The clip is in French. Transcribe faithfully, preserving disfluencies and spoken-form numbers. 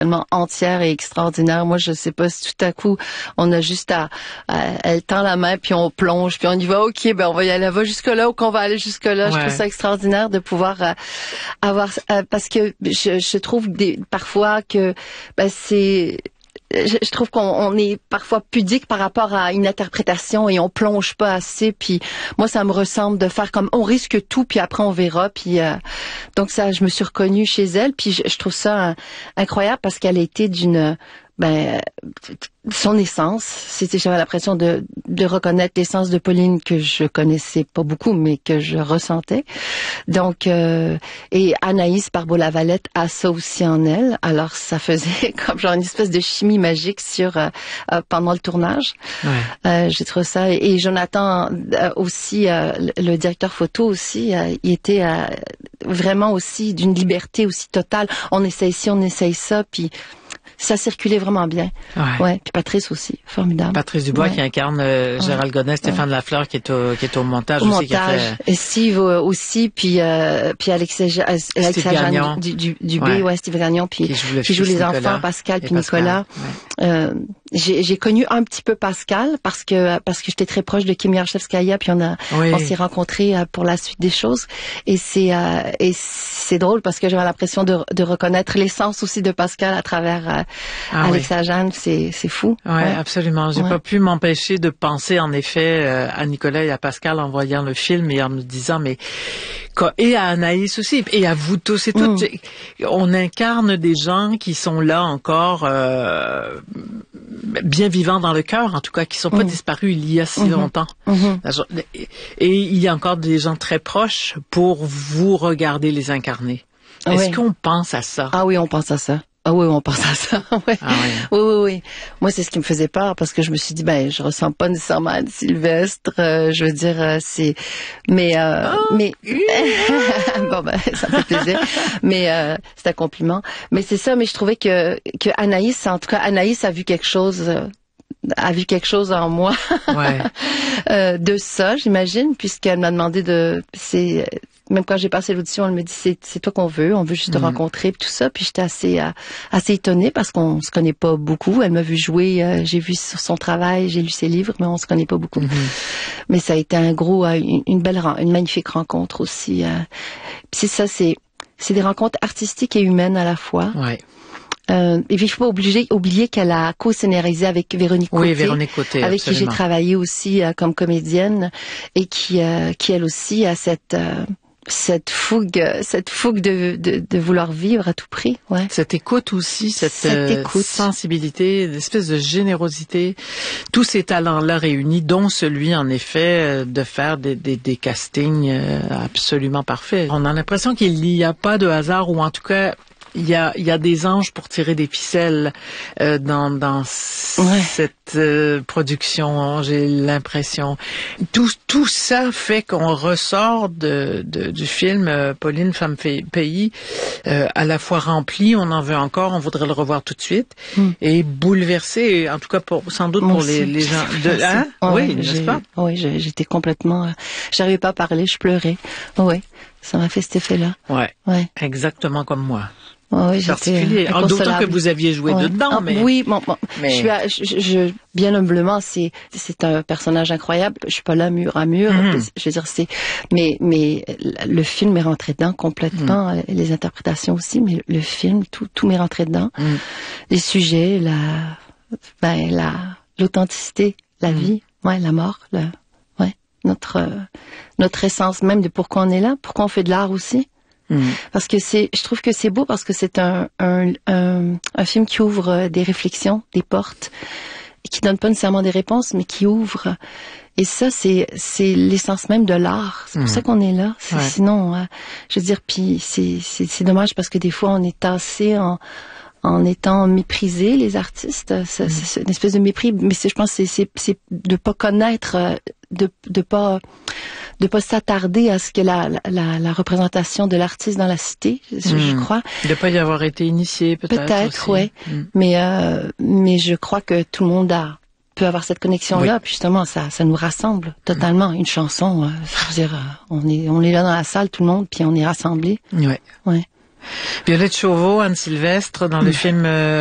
tellement entière et extraordinaire. Moi, je sais pas si tout à coup, on a juste à, à elle tend la main, puis on plonge, puis on y va. OK, ben on va y aller, va jusque-là ou qu'on va aller jusque-là. Ouais. Je trouve ça extraordinaire de pouvoir euh, avoir... Euh, parce que je, je trouve des, parfois que ben, c'est... Je, je trouve qu'on on est parfois pudique par rapport à une interprétation et on plonge pas assez. Puis moi, ça me ressemble de faire comme on risque tout, puis après on verra. Puis euh, donc ça, je me suis reconnue chez elle. Puis je, je trouve ça euh, incroyable parce qu'elle a été d'une ben son essence. C'était j'avais l'impression de de reconnaître l'essence de Pauline que je connaissais pas beaucoup, mais que je ressentais. Donc euh, et Anaïs Barbeau-Lavalette a ça aussi en elle. Alors ça faisait comme genre une espèce de chimie magique sur euh, euh, pendant le tournage. Ouais. Euh, j'ai trouvé ça et Jonathan euh, aussi euh, le directeur photo aussi euh, il était euh, vraiment aussi d'une liberté aussi totale. On essaye ci, on essaye ça, puis ça circulait vraiment bien. Ouais. ouais. Puis Patrice aussi, formidable. Patrice Dubois ouais. qui incarne euh, Gérald Gonnet, Stéphane ouais. Lafleur qui est au qui est au montage au aussi. Montage. Qui a fait... Et Steve aussi, puis euh, puis Alexis Jeanne du, du, du B, ouais. ouais, Steve Gagnon, puis qui joue, le qui joue les Nicolas enfants, Pascal puis Nicolas. Ouais. Euh, j'ai, j'ai connu un petit peu Pascal parce que parce que j'étais très proche de Kim Yarchevskaya, puis on a oui. on s'est rencontrés pour la suite des choses. Et c'est euh, et c'est drôle parce que j'avais l'impression de de reconnaître l'essence aussi de Pascal à travers euh, Ah, Alexa oui. Jeanne, c'est c'est fou. Ouais, ouais. absolument. J'ai ouais. pas pu m'empêcher de penser en effet euh, à Nicolas et à Pascal en voyant le film et en me disant mais et à Anaïs aussi et à vous tous et toutes. Mm. On incarne des gens qui sont là encore euh, bien vivants dans le cœur, en tout cas qui sont pas mm. disparus il y a si mm-hmm. longtemps. Mm-hmm. Et il y a encore des gens très proches pour vous regarder les incarner. Est-ce oui. qu'on pense à ça? Ah oui, on pense à ça. Ah oui, on pense à ça. ouais. Ah oui. oui, oui, oui. Moi, c'est ce qui me faisait peur parce que je me suis dit, ben, je ressens pas nécessairement Anne Sylvestre. Euh, je veux dire, euh, c'est, mais, euh, oh, mais, bon ben, ça me fait plaisir. mais euh, c'est un compliment. Mais c'est ça. Mais je trouvais que que Anaïs, en tout cas, Anaïs a vu quelque chose. Euh, a vu quelque chose en moi ouais. euh, de ça, j'imagine, puisqu'elle m'a demandé de, c'est même quand j'ai passé l'audition, elle me dit c'est c'est toi qu'on veut, on veut juste te mm. rencontrer, puis tout ça, puis j'étais assez euh, assez étonnée parce qu'on se connaît pas beaucoup. Elle m'a vu jouer, euh, j'ai vu sur son travail, j'ai lu ses livres, mais on se connaît pas beaucoup. Mm-hmm. Mais ça a été un gros, euh, une, une belle, une magnifique rencontre aussi. Euh. Puis c'est ça, c'est c'est des rencontres artistiques et humaines à la fois. Ouais. Euh, et puis, je ne suis pas obligée, oublier qu'elle a co-scénarisé avec Véronique Côté. Oui, Véronique Côté, avec absolument. qui j'ai travaillé aussi euh, comme comédienne et qui, euh, qui elle aussi a cette, euh, cette fougue, cette fougue de, de, de vouloir vivre à tout prix. Ouais. Cette écoute aussi, cette, cette écoute. sensibilité, une espèce de générosité. Tous ces talents-là réunis, dont celui, en effet, de faire des, des, des castings absolument parfaits. On a l'impression qu'il n'y a pas de hasard, ou en tout cas, Il y a, il y a des anges pour tirer des ficelles euh, dans, dans ouais. cette euh, production, j'ai l'impression. Tout, tout ça fait qu'on ressort de, de, du film euh, Pauline, femme pays, euh, à la fois rempli, on en veut encore, on voudrait le revoir tout de suite, mm. et bouleversé, en tout cas pour, sans doute Moi pour aussi, les, les gens. De, hein? Ouais, oui, n'est-ce pas? Oui, j'étais complètement... Euh, j'arrivais pas à parler, je pleurais. Oui, ça m'a fait cet effet-là. Ouais, ouais. Exactement comme moi. Oui, particulier. Euh, D'autant que vous aviez joué ouais. dedans, ah, mais oui, bon, bon. mais je suis, je, je, bien humblement, c'est, c'est un personnage incroyable. Je suis pas là mur à mur. Mm-hmm. Je veux dire, c'est, mais, mais le film est rentré dedans complètement. Mm. Les interprétations aussi, mais le film, tout, tout m'est rentré dedans. Mm. Les sujets, la, ben, la, l'authenticité, la mm. vie, ouais, la mort, le, ouais, notre, euh, notre essence même de pourquoi on est là, pourquoi on fait de l'art aussi. Mmh. Parce que c'est, je trouve que c'est beau parce que c'est un, un, un, un film qui ouvre des réflexions, des portes, et qui donne pas nécessairement des réponses, mais qui ouvre. Et ça, c'est, c'est l'essence même de l'art. C'est pour mmh. ça qu'on est là. C'est, ouais. Sinon, euh, je veux dire, puis c'est, c'est, c'est dommage parce que des fois, on est tassé en, en étant méprisé, les artistes. C'est, mmh. c'est une espèce de mépris, mais c'est, je pense, c'est, c'est, c'est de pas connaître, de, de pas, de pas s'attarder à ce que la, la, la représentation de l'artiste dans la cité, je, mmh. je crois. De pas y avoir été initié, peut-être. Peut-être, oui. Mmh. Mais, euh, mais je crois que tout le monde a, peut avoir cette connexion-là. Oui. Puis justement, ça, ça nous rassemble totalement. Mmh. Une chanson, euh, je veux dire, on est, on est là dans la salle, tout le monde, puis on est rassemblés. Ouais. Ouais. Violette Chauveau, Anne Sylvestre, dans le film